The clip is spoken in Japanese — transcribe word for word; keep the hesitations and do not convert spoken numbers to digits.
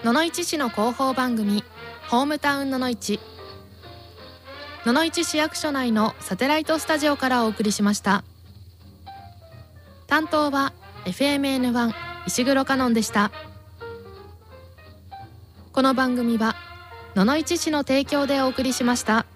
野々市市の広報番組ホームタウン野々市。野々市市役所内のサテライトスタジオからお送りしました。担当は エフエムエヌワン 石黒香音でした。この番組は野々市市の提供でお送りしました。